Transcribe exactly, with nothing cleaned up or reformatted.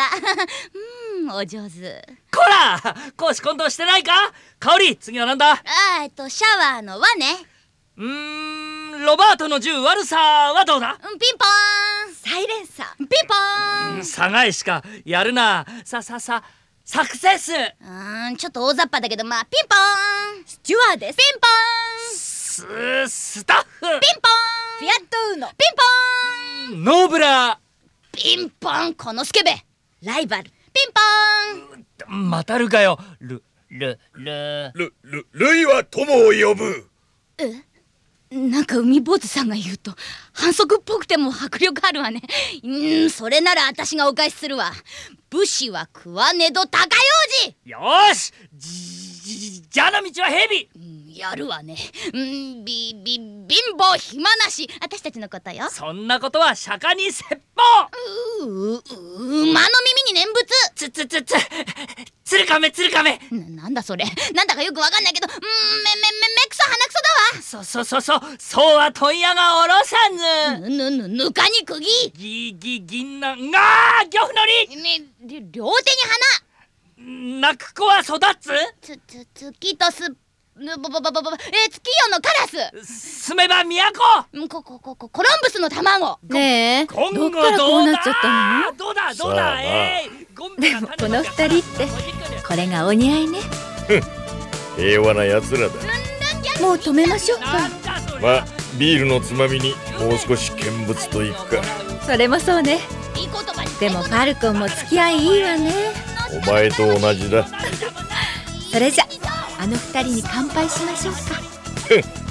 た。うん、お上手。 こら、公私混同してないか。香り、次はなんだ。 あー、えっとシャワーの輪ね。 うーん、ロバートの銃悪さはどうだ。 うん、ピンポーン。サイレンサー。ピンポーン。 さがいしかやるな。さささサクセス。 うーん、ちょっと大雑把だけど、まあピンポーン。スチュワーです。ピンポーン。 ススタッフ。 ピンポーン。フィアットウーノ。ピンポーン。 ノーブラ。 ピンポン。このスケベライバル。ピンポーン。 またるかよ。ルルルルルルイは友を呼ぶ。 え、なんか海坊主さんが言うと反則っぽくても迫力あるわね。うん、それなら私がお返しするわ。武士は食わねど高用事。 よーし、じじじゃあの道は蛇。 うん、やるわね。うん、びび貧乏暇なし、私たちのことよ。 そんなことは釈迦に説法。 ううう馬の耳に念仏。 つつつつつるかめつるかめ。 な、なんだそれ。なんだかよくわかんないけど、うん、めめめめくそ鼻くそだわ。 そそそそそうは問屋がおろさず。 ぬぬぬぬかに釘。 ぎぎ銀杏が漁夫のり。 ね、り両手に泣く子は育つ。 つつ月とすぬぼぼぼぼぼえ月夜のカラス。 住めば都。 ここここコロンブスの卵。 ねえ、 今後どっからこうなっちゃったの？ どうだどうだ、 さあえー、ゴンベが種この二人ってこれがお似合いね。 平和な奴らだ。 もう止めましょうなか。 んだそれまあビールのつまみにもう少し見物といくか。 それもそうね。 いい言葉に。 でもファルコンも付き合いいいわね。 お前と同じだ。 それじゃあの二人に乾杯しましょうか。